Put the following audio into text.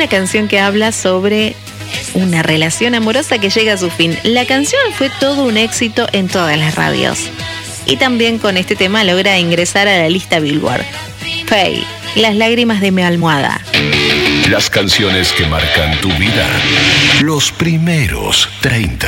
canción que habla sobre una relación amorosa que llega a su fin. La canción fue todo un éxito en todas las radios. Y también con este tema logra ingresar a la lista Billboard. Faye, Las lágrimas de mi almohada. Las canciones que marcan tu vida. Los primeros 30.